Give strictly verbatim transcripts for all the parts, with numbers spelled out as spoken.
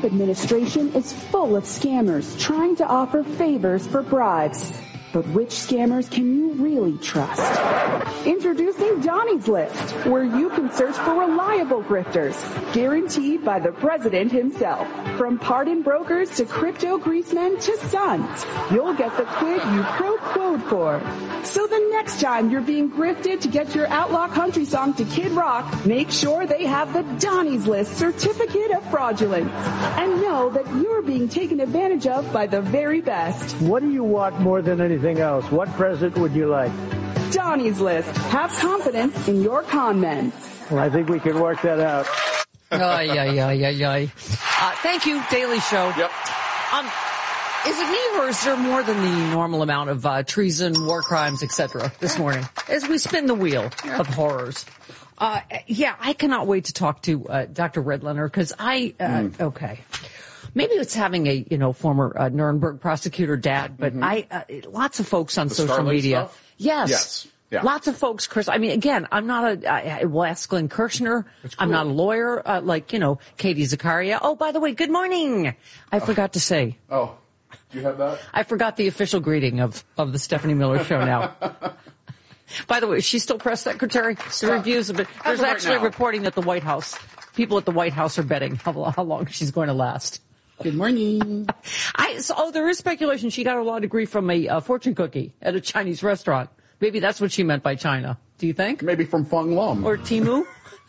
Trump administration is full of scammers trying to offer favors for bribes. But which scammers can you really trust? Introducing Donnie's List, where you can search for reliable grifters, guaranteed by the president himself. From pardon brokers to crypto greasemen to sons, you'll get the quid you pro quoed for. So the next time you're being grifted to get your outlaw country song to Kid Rock, make sure they have the Donnie's List certificate of fraudulence. And know that you're being taken advantage of by the very best. What do you want more than anything else? What present would you like? Donnie's List. Have confidence in your con men. Well, I think we can work that out. Ay, ay, ay, ay, ay. Uh, thank you, Daily Show. Yep. Um, is it me, or is there more than the normal amount of uh, treason, war crimes, et cetera this morning as we spin the wheel yeah. of horrors? Uh, yeah, I cannot wait to talk to uh, Doctor Redlener, because I, uh, mm. okay. Maybe it's having a, you know, former uh, Nuremberg prosecutor dad, but mm-hmm. I, uh, lots of folks on the social Starlink media. Stuff? Yes. Yes. Yeah. Lots of folks, Chris. I mean, again, I'm not a, I, I will ask Glenn Kirshner. Cool. I'm not a lawyer, uh, like, you know, Katie Zakaria. Oh, by the way, good morning. I oh. forgot to say. Oh, do you have that? I forgot the official greeting of, of the Stephanie Miller Show now. By the way, is she still press secretary? The reviews of it. There's right actually now. reporting that the White House, people at the White House are betting how, how long she's going to last. Good morning. I, so, oh, there is speculation she got her law degree from a uh, fortune cookie at a Chinese restaurant. Maybe that's what she meant by China. Do you think? Maybe from Fung Lum. Or Timu?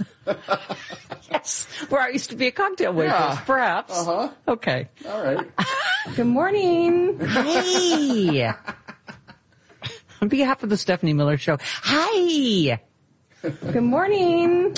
Yes. Where I used to be a cocktail waitress, yeah. perhaps. Uh-huh. Okay. All right. Good morning. Hey. On behalf of the Stephanie Miller Show, hi. Good morning.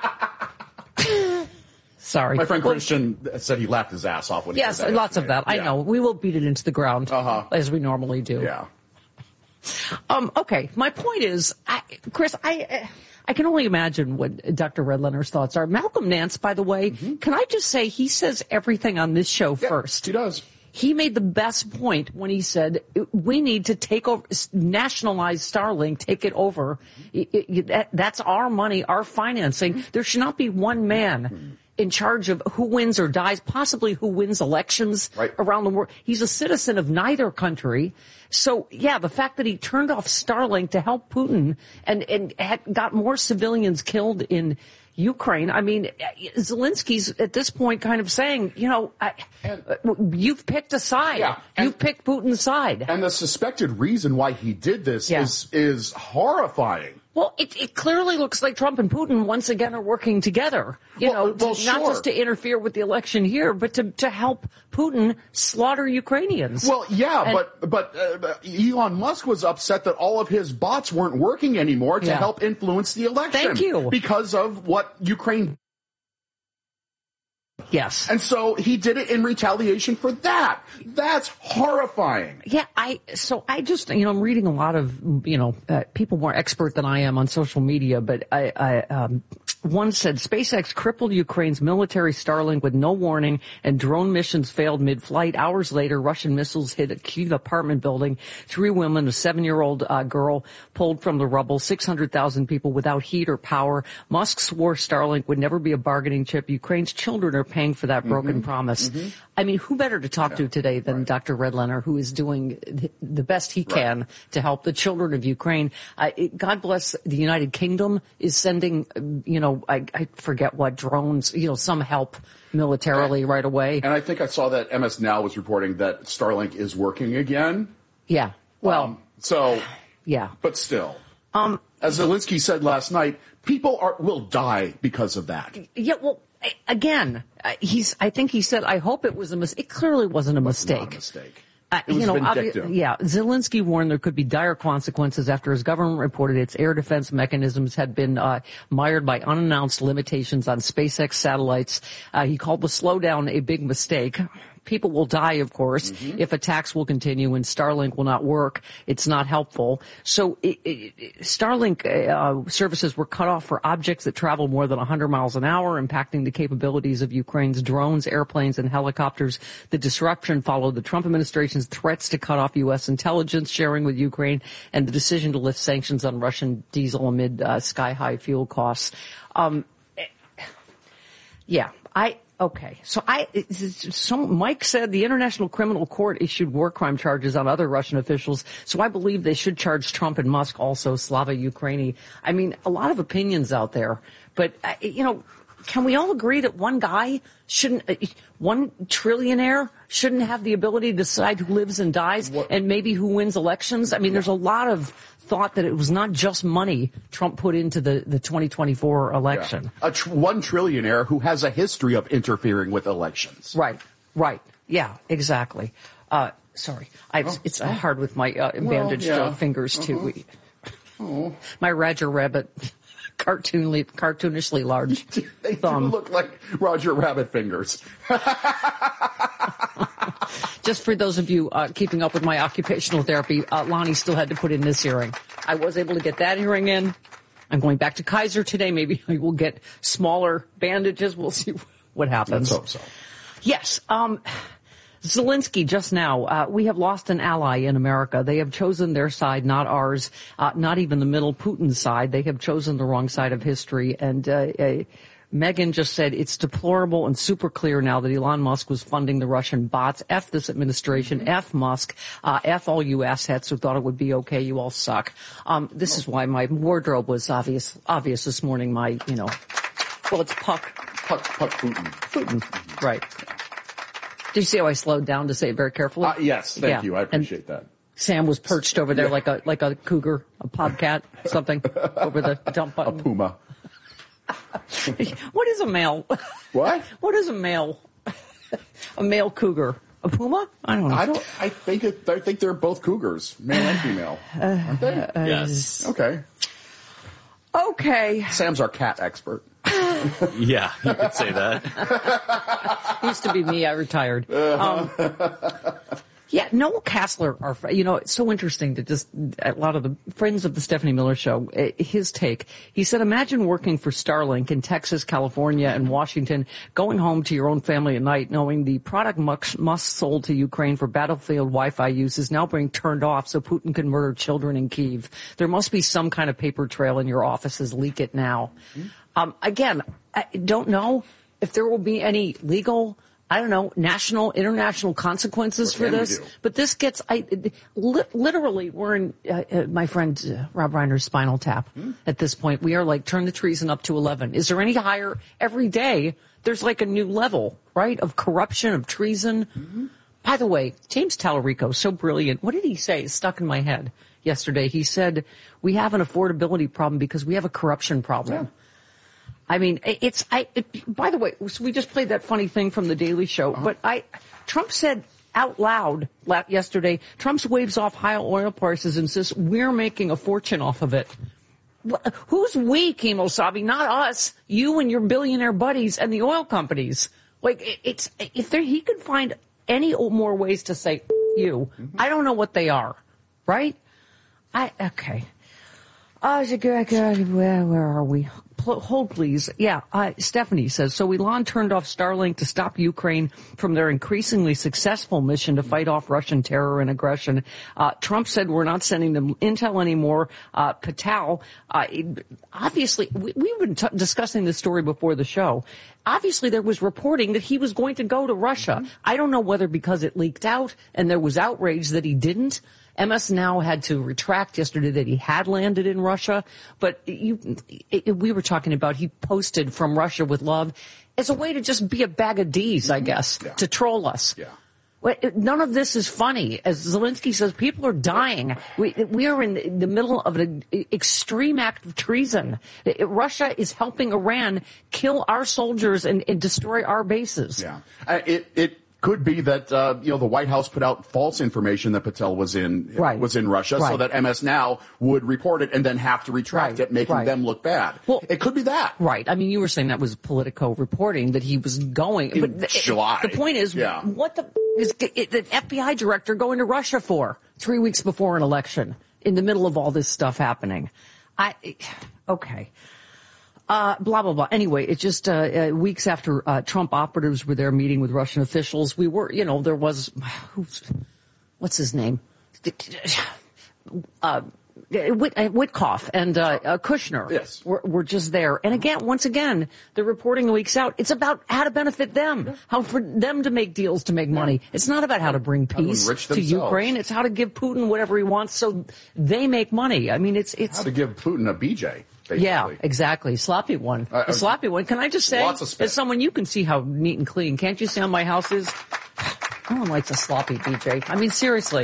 Sorry. My friend Christian well, said he laughed his ass off when he yes, said that. Yes, lots of that. Yeah. I know. We will beat it into the ground, uh-huh. as we normally do. Yeah. Um, okay. My point is, I, Chris, I I can only imagine what Doctor Redlener's thoughts are. Malcolm Nance, by the way, mm-hmm. can I just say he says everything on this show yeah, first. He does. He made the best point when he said, we need to take over, nationalize Starlink, take it over. It, it, that, that's our money, our financing. There should not be one man in charge of who wins or dies, possibly who wins elections right. around the world. He's a citizen of neither country. So, yeah, the fact that he turned off Starlink to help Putin and, and had got more civilians killed in Ukraine. I mean, Zelensky's at this point kind of saying, you know, I, and, you've picked a side. Yeah, and, you've picked Putin's side. And the suspected reason why he did this yeah. is is horrifying. Well, it, it clearly looks like Trump and Putin once again are working together, you well, know, well, to, not sure. just to interfere with the election here, but to, to help Putin slaughter Ukrainians. Well, yeah, and, but but uh, Elon Musk was upset that all of his bots weren't working anymore to yeah. help influence the election. Thank you. Because of what Ukraine. Yes. And so he did it in retaliation for that. That's horrifying. Yeah, I, so I just, you know, I'm reading a lot of, you know, uh, people more expert than I am on social media, but I, I, um, one said SpaceX crippled Ukraine's military Starlink with no warning and drone missions failed mid-flight. Hours later, Russian missiles hit a Kyiv apartment building. Three women, a seven-year-old uh, girl pulled from the rubble, six hundred thousand people without heat or power. Musk swore Starlink would never be a bargaining chip. Ukraine's children are paying for that broken mm-hmm. promise. Mm-hmm. I mean, who better to talk yeah. to today than right. Doctor Redlener, who is doing the best he can right. to help the children of Ukraine. Uh, it, God bless the United Kingdom is sending, you know, I, I forget what drones, you know, some help militarily and, right away. And I think I saw that M S Now was reporting that Starlink is working again. Yeah. Well, um, so, yeah, but still, um, as Zelensky said last night, people are will die because of that. Yeah. Well, again, he's. I think he said, "I hope it was a mistake." It clearly wasn't a mistake. Not a mistake. Uh, it was you know, vindictive. obvi- yeah, Zelensky warned there could be dire consequences after his government reported its air defense mechanisms had been uh, mired by unannounced limitations on SpaceX satellites. Uh, he called the slowdown a big mistake. People will die, of course, mm-hmm. if attacks will continue and Starlink will not work. It's not helpful. So it, it, Starlink uh, services were cut off for objects that travel more than one hundred miles an hour, impacting the capabilities of Ukraine's drones, airplanes, and helicopters. The disruption followed the Trump administration's threats to cut off U S intelligence sharing with Ukraine and the decision to lift sanctions on Russian diesel amid uh, sky-high fuel costs. Um, yeah, I... okay. So I, so Mike said the International Criminal Court issued war crime charges on other Russian officials. So I believe they should charge Trump and Musk also, Slava Ukraini. I mean, a lot of opinions out there, but uh, you know, can we all agree that one guy shouldn't, uh, one trillionaire shouldn't have the ability to decide who lives and dies what? and maybe who wins elections? I mean, there's a lot of thought that it was not just money Trump put into the, the twenty twenty-four election. Yeah. A tr- one trillionaire who has a history of interfering with elections. Right, right. Yeah, exactly. Uh, sorry. I, oh, it's oh. hard with my uh, bandaged well, yeah. uh, fingers, too. Uh-huh. Oh. My Roger Rabbit... Cartoonly, cartoonishly large they thumb. do look like Roger Rabbit fingers. Just for those of you uh, keeping up with my occupational therapy, uh, Lonnie still had to put in this hearing. I was able to get that hearing in. I'm going back to Kaiser today. Maybe I will get smaller bandages. We'll see what happens. Let's hope so. Yes. Um, Zelensky just now, uh, we have lost an ally in America. They have chosen their side, not ours, uh, not even the middle Putin's side. They have chosen the wrong side of history. And uh, uh, Megan just said it's deplorable and super clear now that Elon Musk was funding the Russian bots. F this administration, F Musk, uh, F all you asshats who thought it would be okay. You all suck. Um, this is why my wardrobe was obvious, obvious this morning. My, you know, well, it's Puck. Puck, Puck Putin. Putin, right. Did you see how I slowed down to say it very carefully? Uh, yes, thank yeah. you. I appreciate and that. Sam was perched over there yeah. like a like a cougar, a podcat, something over the dump button. A puma. What is a male? What? What is a male? A male cougar. A puma? I don't know. I don't. I think it, I think they're both cougars, male and female, uh, aren't they? Uh, yes. Okay. Okay. Sam's our cat expert. Yeah, you could say that. Used to be me. I retired. Um, yeah, Noel Kassler, our, you know, it's so interesting to just, a lot of the friends of the Stephanie Miller Show, his take. He said, imagine working for Starlink in Texas, California, and Washington, going home to your own family at night, knowing the product Musk, Musk sold to Ukraine for battlefield Wi-Fi use is now being turned off so Putin can murder children in Kyiv. There must be some kind of paper trail in your offices. Leak it now. Mm-hmm. Um, again, I don't know if there will be any legal, I don't know, national, international consequences for this. But this gets, I li- literally, we're in uh, uh, my friend uh, Rob Reiner's Spinal Tap hmm? at this point. We are like, turn the treason up to eleven. Is there any higher? Every day, there's like a new level, right, of corruption, of treason. Mm-hmm. By the way, James Tallarico, so brilliant. What did he say? It's stuck in my head yesterday. He said, we have an affordability problem because we have a corruption problem. Yeah. I mean, it's, I, it, by the way, we just played that funny thing from the Daily Show, uh-huh. but I, Trump said out loud yesterday, Trump's waves off high oil prices and says, we're making a fortune off of it. Who's we, Kemosabe? Not us. You and your billionaire buddies and the oil companies. Like, it's, if there, he could find any more ways to say you, mm-hmm. I don't know what they are. Right? I, okay. Oh, where, where are we? Hold, please. Yeah, uh, Stephanie says, so Elon turned off Starlink to stop Ukraine from their increasingly successful mission to fight off Russian terror and aggression. Uh, Trump said we're not sending them intel anymore. Uh, Patel, uh, obviously, we, we've been t- discussing this story before the show. Obviously, there was reporting that he was going to go to Russia. Mm-hmm. I don't know whether because it leaked out and there was outrage that he didn't. M S Now had to retract yesterday that he had landed in Russia, but you, it, we were talking about he posted from Russia with love as a way to just be a bag of D's, I guess, yeah. to troll us. Yeah. None of this is funny. As Zelensky says, people are dying. We, we are in the middle of an extreme act of treason. Russia is helping Iran kill our soldiers and, and destroy our bases. Yeah. Uh, it, it, Could be that uh, you know the White House put out false information that Patel was in right. was in Russia, right. so that M S Now would report it and then have to retract right. it, making right. them look bad. Well, it could be that. Right. I mean, you were saying that was Politico reporting that he was going. In but the, July. The point is, yeah. what the is the F B I director going to Russia for three weeks before an election in the middle of all this stuff happening? I okay. Uh, blah, blah, blah. Anyway, it's just uh, uh, weeks after uh, Trump operatives were there meeting with Russian officials. We were, you know, there was, who's, what's his name? Uh, Whit, uh, Witkoff and uh, uh, Kushner yes. were, were just there. And again, once again, the reporting leaks out. It's about how to benefit them, yeah. how for them to make deals to make money. Yeah. It's not about how to bring peace to, to Ukraine. It's how to give Putin whatever he wants so they make money. I mean, it's it's how to give Putin a B J. Basically. Yeah, exactly. Sloppy one. Uh, a sloppy one. Can I just say, as someone, you can see how neat and clean. Can't you see how my house is? No one likes a sloppy B J. I mean, seriously.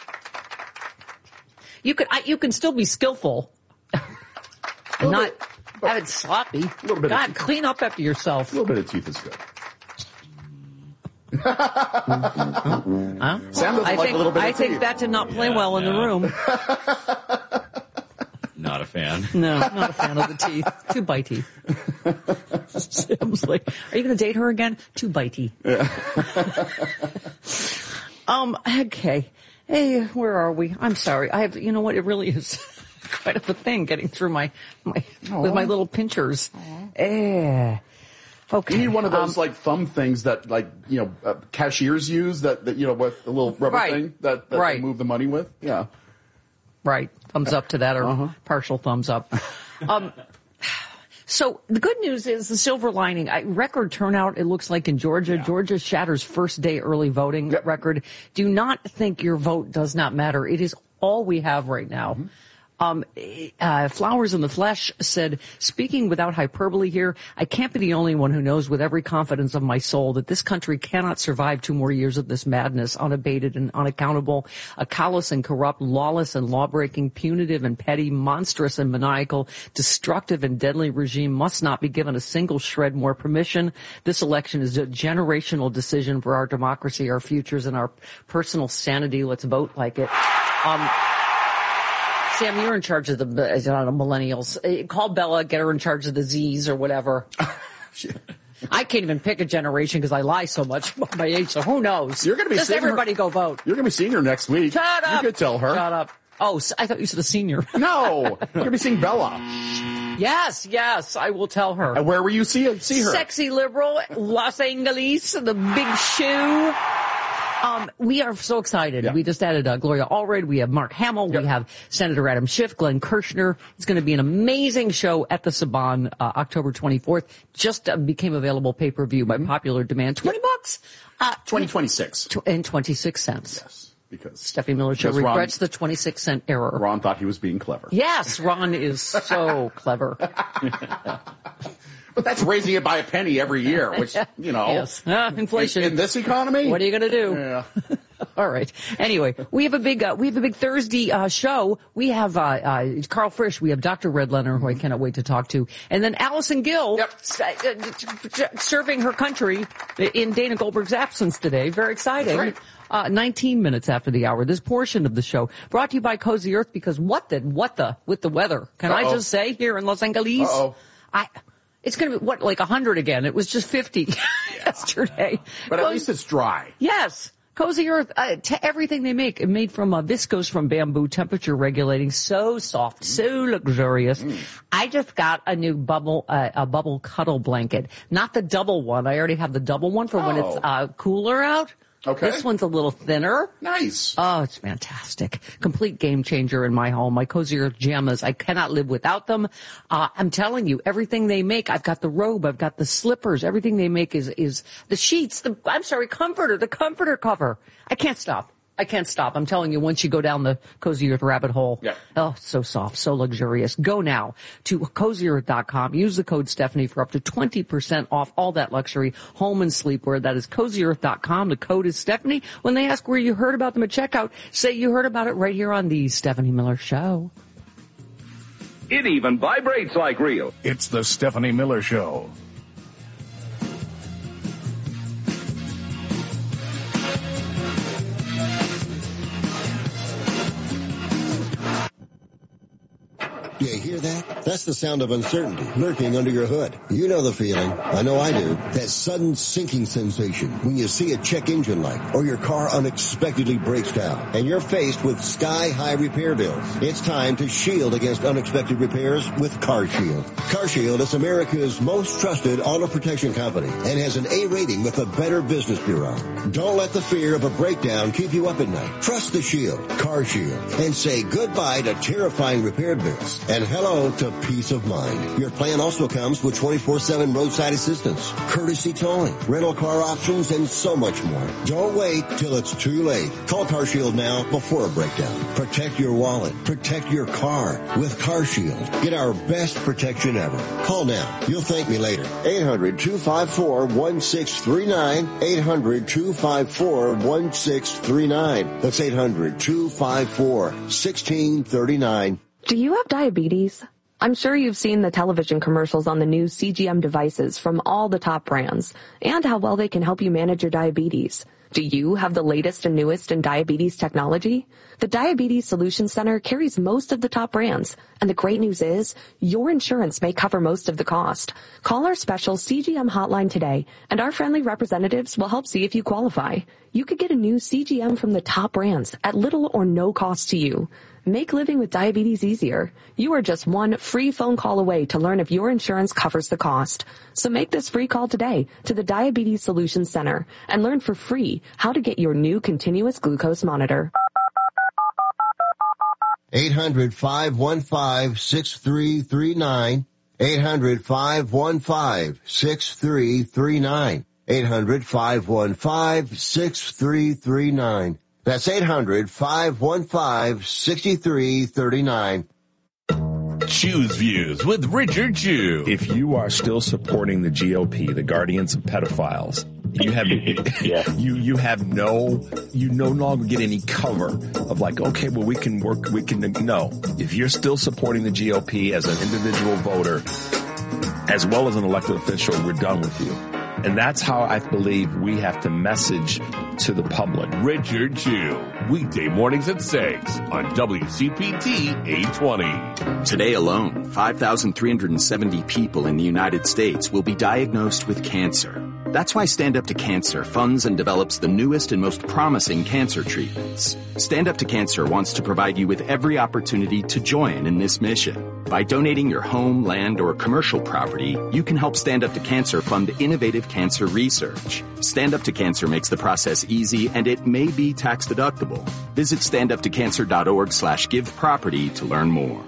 You could, I, you can still be skillful. and not bit, have it sloppy. A little bit God, clean up after yourself. A little bit of teeth is good. mm-hmm. huh? Sam doesn't I like think, a little bit I of think teeth. that did not play yeah, well in no. the room. Not a fan. No, not a fan of the teeth. Too bitey. Sam's like, are you going to date her again? Too bitey. Yeah. um, okay. Hey, where are we? I'm sorry. I have, you know what? It really is quite of a thing getting through my, my, Aww. with my little pinchers. Eh. Okay. You need one of those, um, like, thumb things that, like, you know, uh, cashiers use that, that, you know, with the little rubber right. thing that, that right. they move the money with. Yeah. Right. Thumbs up to that or uh-huh. partial thumbs up. Um, so the good news is the silver lining. I, record turnout, it looks like in Georgia. Yeah. Georgia shatters first day early voting yep. record. Do not think your vote does not matter. It is all we have right now. Mm-hmm. Um, uh, Flowers in the Flesh said, speaking without hyperbole here, I can't be the only one who knows with every confidence of my soul that this country cannot survive two more years of this madness, unabated and unaccountable, a callous and corrupt, lawless and law-breaking, punitive and petty, monstrous and maniacal, destructive and deadly regime must not be given a single shred more permission. This election is a generational decision for our democracy, our futures, and our personal sanity. Let's vote like it. Um, Sam, you're in charge of the uh, millennials. Uh, call Bella, get her in charge of the Z's or whatever. I can't even pick a generation because I lie so much about my age, so who knows? You're going to be Just everybody her, go vote. You're going to be seeing her next week. Shut up. You could tell her. Shut up. Oh, I thought you said a senior. No, you're going to be seeing Bella. Yes, yes, I will tell her. And where will you see, see her? Sexy liberal, Los Angeles, the big shoe. Um, we are so excited. Yeah. We just added uh, Gloria Allred. We have Mark Hamill. Yep. We have Senator Adam Schiff, Glenn Kirshner. It's going to be an amazing show at the Saban, uh, October twenty-fourth. Just uh, became available pay-per-view by mm-hmm. popular demand. twenty yep. bucks? Uh, twenty twenty-six. Tw- and twenty-six cents. Yes, because Stephanie Miller Show regrets Ron, the twenty-six cent error. Ron thought he was being clever. Yes, Ron is so clever. But that's raising it by a penny every year, which, you know. Yes. Uh, inflation. In, in this economy? What are you going to do? Yeah. All right. Anyway, we have a big, uh, we have a big Thursday, uh, show. We have, uh, uh, Carl Frisch. We have Doctor Red Leonard, who I cannot wait to talk to. And then Allison Gill, yep. serving her country in Dana Goldberg's absence today. Very exciting. That's right. Uh, nineteen minutes after the hour. This portion of the show brought to you by Cozy Earth because what the, what the, with the weather. Can Uh-oh. I just say here in Los Angeles? Uh-oh. I, It's going to be, what, like one hundred again? It was just fifty yesterday. But at Cozy, least it's dry. Yes. Cozy Earth, uh, t- everything they make, made from uh, viscose from bamboo, temperature regulating, so soft, so luxurious. Mm. I just got a new bubble, uh, a bubble cuddle blanket. Not the double one. I already have the double one for oh. when it's uh, cooler out. Okay. This one's a little thinner. Nice. Oh, it's fantastic. Complete game changer in my home. My Cozy Earth pajamas, I cannot live without them. Uh, I'm telling you, everything they make, I've got the robe, I've got the slippers, everything they make is, is the sheets, the, I'm sorry, comforter, the comforter cover. I can't stop. I can't stop. I'm telling you, once you go down the Cozy Earth rabbit hole. Yeah. Oh, so soft, so luxurious. Go now to cozy earth dot com. Use the code Stephanie for up to twenty percent off all that luxury home and sleepwear. That is cozy earth dot com. The code is Stephanie. When they ask where you heard about them at checkout, say you heard about it right here on the Stephanie Miller Show. It even vibrates like real. It's the Stephanie Miller Show. You hear that? That's the sound of uncertainty lurking under your hood. You know the feeling. I know I do. That sudden sinking sensation when you see a check engine light or your car unexpectedly breaks down and you're faced with sky-high repair bills. It's time to shield against unexpected repairs with CarShield. CarShield is America's most trusted auto protection company and has an A rating with the Better Business Bureau. Don't let the fear of a breakdown keep you up at night. Trust the Shield, CarShield, and say goodbye to terrifying repair bills and hello to peace of mind. Your plan also comes with twenty-four seven roadside assistance, courtesy towing, rental car options, and so much more. Don't wait till it's too late. Call CarShield now before a breakdown. Protect your wallet. Protect your car with CarShield. Get our best protection ever. Call now. You'll thank me later. eight hundred, two five four, one six three nine. eight hundred, two five four, one six three nine. That's eight hundred, two five four, one six three nine. Do you have diabetes? I'm sure you've seen the television commercials on the new C G M devices from all the top brands and how well they can help you manage your diabetes. Do you have the latest and newest in diabetes technology? The Diabetes Solutions Center carries most of the top brands, and the great news is your insurance may cover most of the cost. Call our special C G M hotline today, and our friendly representatives will help see if you qualify. You could get a new C G M from the top brands at little or no cost to you. Make living with diabetes easier. You are just one free phone call away to learn if your insurance covers the cost. So make this free call today to the Diabetes Solutions Center and learn for free how to get your new continuous glucose monitor. eight hundred, five one five, six three three nine. eight hundred, five one five, six three three nine. eight hundred, five one five, six three three nine. That's eight hundred, five one five, six three three nine. Choose Views with Richard Chew. If you are still supporting the G O P, the guardians of pedophiles, you have yeah. you you have no you no longer get any cover of like, okay, well we can work we can no. If you're still supporting the G O P as an individual voter, as well as an elected official, we're done with you. And that's how I believe we have to message to the public. Richard Chew, weekday mornings at six on W C P T eight twenty. Today alone, five thousand three hundred seventy people in the United States will be diagnosed with cancer. That's why Stand Up to Cancer funds and develops the newest and most promising cancer treatments. Stand Up to Cancer wants to provide you with every opportunity to join in this mission. By donating your home, land, or commercial property, you can help Stand Up to Cancer fund innovative cancer research. Stand Up to Cancer makes the process easy, and it may be tax deductible. Visit standuptocancer.org slash give property to learn more.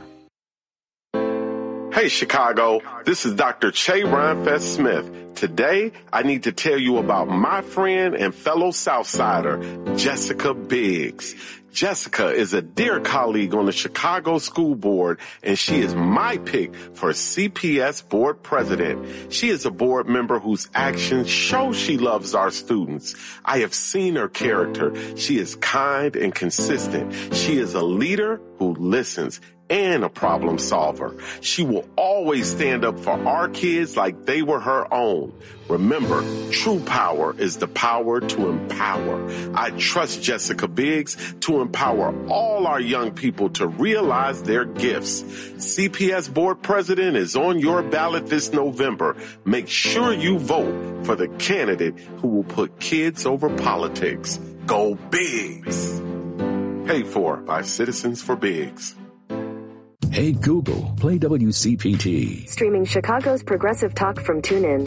Hey, Chicago, this is Doctor Che Rhinefest Smith. Today, I need to tell you about my friend and fellow Southsider, Jessica Biggs. Jessica is a dear colleague on the Chicago School Board, and she is my pick for C P S Board President. She is a board member whose actions show she loves our students. I have seen her character. She is kind and consistent. She is a leader who listens and a problem solver. She will always stand up for our kids like they were her own. Remember, true power is the power to empower. I trust Jessica Biggs to empower all our young people to realize their gifts. C P S Board President is on your ballot this November. Make sure you vote for the candidate who will put kids over politics. Go Biggs. Paid for by Citizens for Biggs. Hey Google, play W C P T. Streaming Chicago's progressive talk from TuneIn.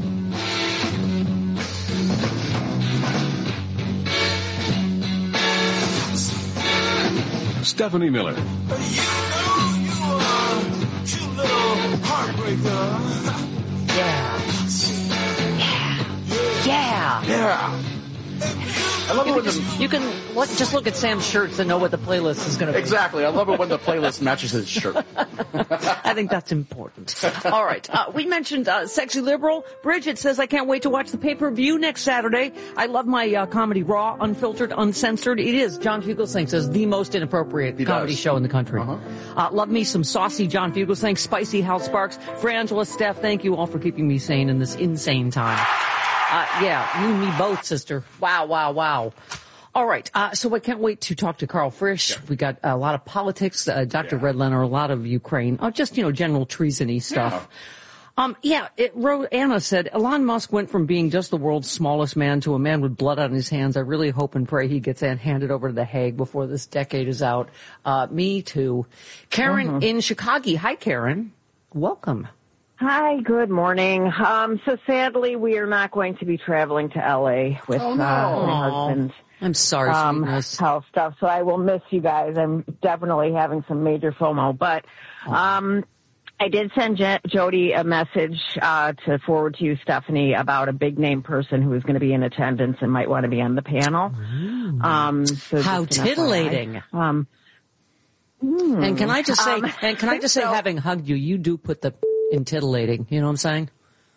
Stephanie Miller. You know you are cute little heartbreaker. Yeah. Yeah. Yeah. I love it when the, you can what, just look at Sam's shirts and know what the playlist is going to be. Exactly. I love it when the playlist matches his shirt. I think that's important. All right. Uh, we mentioned uh, Sexy Liberal. Bridget says, I can't wait to watch the pay-per-view next Saturday. I love my uh, comedy raw, unfiltered, uncensored. It is, John Fugelsang says, the most inappropriate he comedy does. show in the country. Uh-huh. Uh, love me some saucy John Fugelsang, spicy Hal Sparks. Frangela, Steph, thank you all for keeping me sane in this insane time. Uh, yeah, you and me both, sister. Wow, wow, wow. All right. Uh, so I can't wait to talk to Carl Frisch. Yeah. We got a lot of politics, uh, Doctor Yeah. Redlener, a lot of Ukraine, oh, just, you know, general treason-y stuff. Yeah. Um, yeah, it wrote, Anna said, Elon Musk went from being just the world's smallest man to a man with blood on his hands. I really hope and pray he gets handed over to The Hague before this decade is out. Uh, me too. Karen mm-hmm. in Chicago. Hi, Karen. Welcome. Hi, good morning. Um, so sadly, we are not going to be traveling to L A with oh, no. uh, my husband. I'm sorry, um, health stuff. So I will miss you guys. I'm definitely having some major FOMO. But um, I did send J- Jody a message uh, to forward to you, Stephanie, about a big name person who is going to be in attendance and might want to be on the panel. Um, so How titillating! Um, hmm. And can I just say, um, and can I just say, so, having hugged you, you do put the in titillating. You know what I'm saying?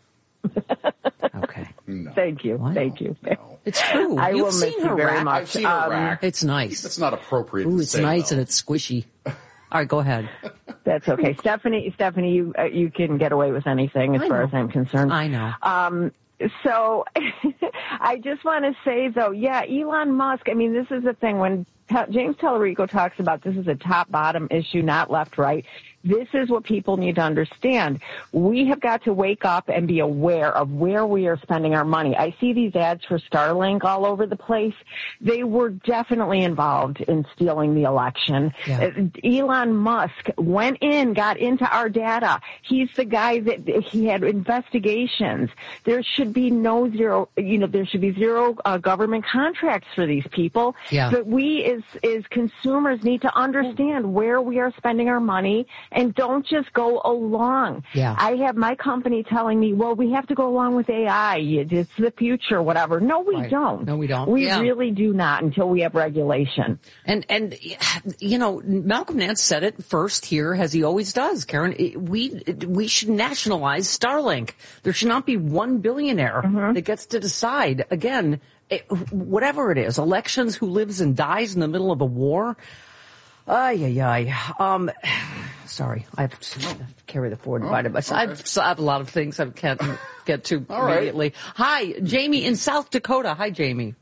Okay. No. Thank you. Wow. Thank you. No. It's true. I You've will seen miss you her very rack. much. I've seen her um, rack. It's nice. It's not appropriate. Ooh, to it's say, nice though. and it's squishy. All right, go ahead. That's okay, Stephanie. Stephanie, you uh, you can get away with anything as I far know. as I'm concerned. I know. Um, so I just want to say though, yeah, Elon Musk. I mean, this is the thing when T- James Tallarico talks about this is a top-bottom issue, not left-right. This is what people need to understand. We have got to wake up and be aware of where we are spending our money. I see these ads for Starlink all over the place. They were definitely involved in stealing the election. Yeah. Elon Musk went in, got into our data. He's the guy that he had investigations. There should be no zero, you know, there should be zero uh, government contracts for these people. Yeah. But we as, as consumers need to understand where we are spending our money. And don't just go along. Yeah. I have my company telling me, well, we have to go along with A I. It's the future, whatever. No, we right. don't. No, we don't. We yeah. really do not until we have regulation. And, and, you know, Malcolm Nance said it first here, as he always does, Karen. We, we should nationalize Starlink. There should not be one billionaire mm-hmm. that gets to decide. Again, it, whatever it is, elections, who lives and dies in the middle of a war. Ay, ay, ay. Um, sorry, I have to carry the forward divided by. I have, I have a lot of things I can't get to All immediately. Right. Hi, Jamie in South Dakota. Hi, Jamie.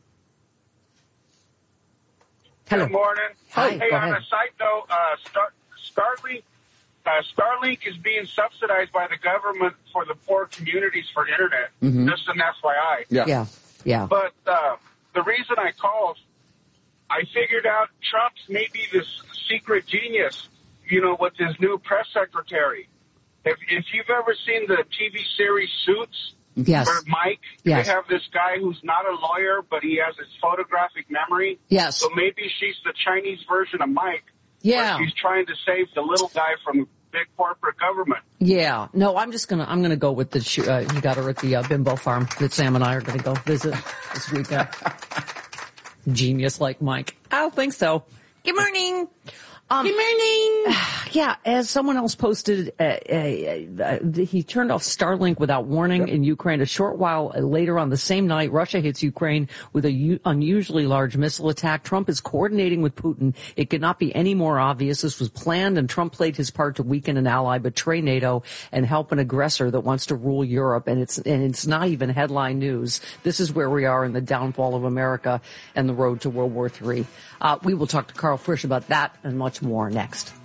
Hello. Good morning. Hi, hey, go on ahead. a side note, uh, Star, Starlink, uh, Starlink is being subsidized by the government for the poor communities for internet. Mm-hmm. Just an F Y I. Yeah. Yeah. Yeah. But uh, the reason I called, I figured out Trump's maybe this secret genius, you know, with his new press secretary. If, if you've ever seen the T V series Suits, yes. where Mike, yes. they have this guy who's not a lawyer, but he has his photographic memory. Yes. So maybe she's the Chinese version of Mike. Yeah. She's trying to save the little guy from big corporate government. Yeah. No, I'm just gonna, I'm gonna go with the, sh- uh, he got her at the uh, Bimbo farm that Sam and I are gonna go visit this weekend. Genius like Mike. I don't think so. Good morning. Um, Good morning. Yeah, as someone else posted, uh, uh, uh, he turned off Starlink without warning yep. in Ukraine. A short while later on the same night, Russia hits Ukraine with a u- unusually large missile attack. Trump is coordinating with Putin. It could not be any more obvious. This was planned, and Trump played his part to weaken an ally, betray NATO, and help an aggressor that wants to rule Europe. And it's and it's not even headline news. This is where we are in the downfall of America and the road to World War Three. Uh, we will talk to Carl Frisch about that and much more next.